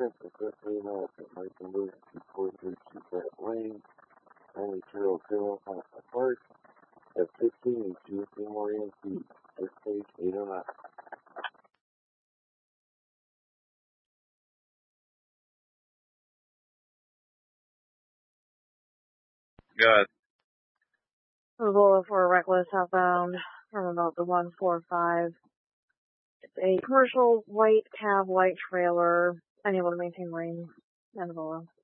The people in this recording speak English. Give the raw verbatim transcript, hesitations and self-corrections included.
ten successfully announced that Mike and Luke four three two that lane, only zero zero on the first, at fifteen, G C Morgan feet, this page eight oh nine. Good. Approval for a reckless southbound from about the one four five. It's a commercial white cab, white trailer, unable to maintain lane, and Avola.